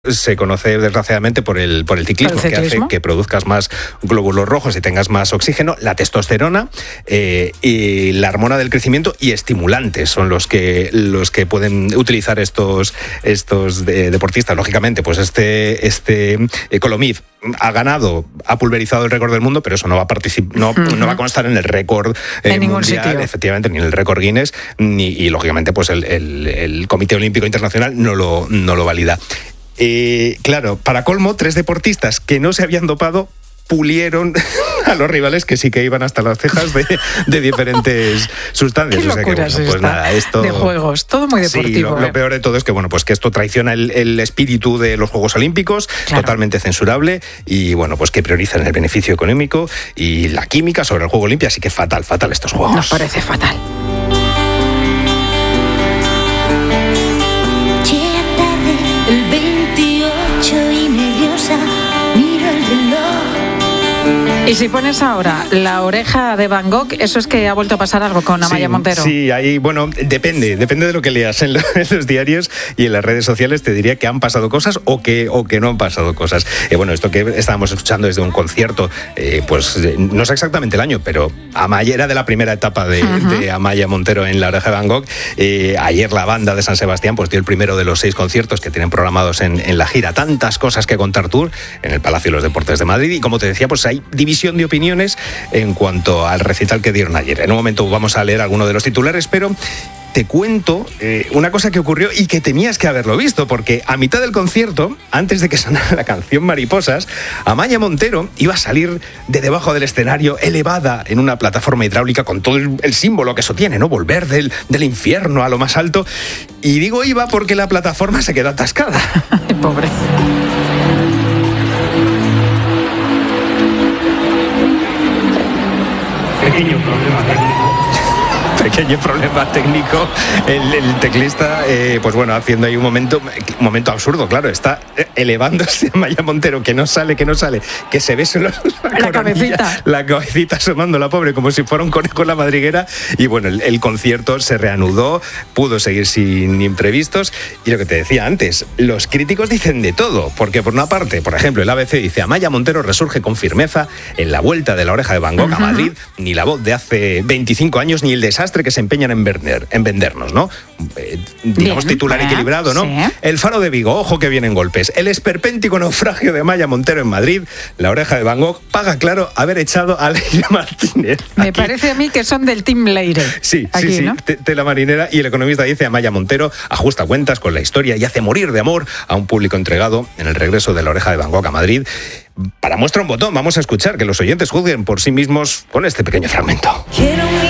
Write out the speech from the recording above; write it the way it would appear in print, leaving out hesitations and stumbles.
se conoce desgraciadamente por el ciclismo, que hace que produzcas más glóbulos rojos y tengas más oxígeno. La testosterona y la hormona del crecimiento y estimulantes son los que pueden utilizar estos deportistas. Lógicamente, pues este Colomid ha pulverizado el récord del mundo, pero eso no va a constar en el récord mundial, sitio. Efectivamente, ni en el récord Guinness, y lógicamente pues el Comité Olímpico Internacional no lo valida. Claro, para colmo, 3 deportistas que no se habían dopado pulieron a los rivales que sí que iban hasta las cejas de diferentes sustancias. Qué locura es pues nada, esto de juegos, todo muy deportivo. Sí, lo peor de todo es que que esto traiciona el espíritu de los Juegos Olímpicos, claro. Totalmente censurable, y pues que priorizan el beneficio económico y la química sobre el Juego Olimpia, así que fatal estos juegos. Nos parece fatal. El 28 y nerviosa, miro el reloj. Y si pones ahora La oreja de Van Gogh, eso es que ha vuelto a pasar algo con Amaya Montero. Sí, ahí, depende de lo que leas en los diarios y en las redes sociales. Te diría que han pasado cosas o que no han pasado cosas. Esto que estábamos escuchando desde un concierto, no sé exactamente el año, pero Amaya era de la primera etapa de Amaya Montero en La oreja de Van Gogh. Ayer la banda de San Sebastián dio el primero de los 6 conciertos que tienen programados en la gira. Tantas cosas que contar tour en el Palacio de los Deportes de Madrid, y como te decía, pues hay división de opiniones en cuanto al recital que dieron ayer. En un momento vamos a leer alguno de los titulares, pero te cuento una cosa que ocurrió y que tenías que haberlo visto, porque a mitad del concierto, antes de que sonara la canción Mariposas, Amaya Montero iba a salir de debajo del escenario, elevada en una plataforma hidráulica con todo el símbolo que eso tiene, ¿no? Volver del infierno a lo más alto. Y digo iba porque la plataforma se quedó atascada. Pobre. Pequeño problema técnico. El teclista, haciendo ahí un momento absurdo, claro, está elevándose a Amaya Montero, que no sale, que se ve solo la cabecita asomando, la pobre, como si fuera un conejo en la madriguera. Y el concierto se reanudó, pudo seguir sin imprevistos. Y lo que te decía antes, los críticos dicen de todo, porque por una parte, por ejemplo, el ABC dice: Amaya Montero resurge con firmeza en la vuelta de La oreja de Van Gogh a Madrid. Ni la voz de hace 25 años, ni el desastre que se empeñan en vendernos, ¿no? Digamos, titular equilibrado, ¿no? Sí. El Faro de Vigo, ojo que vienen golpes. El esperpéntico naufragio de Amaya Montero en Madrid. La oreja de Van Gogh paga, claro, haber echado a Leire Martínez. Me parece a mí que son del Team Leire. Sí, ¿no? Tela marinera. Y El Economista dice: Amaya Montero ajusta cuentas con la historia y hace morir de amor a un público entregado en el regreso de La oreja de Van Gogh a Madrid. Para muestra un botón, vamos a escuchar que los oyentes juzguen por sí mismos con este pequeño fragmento. Quiero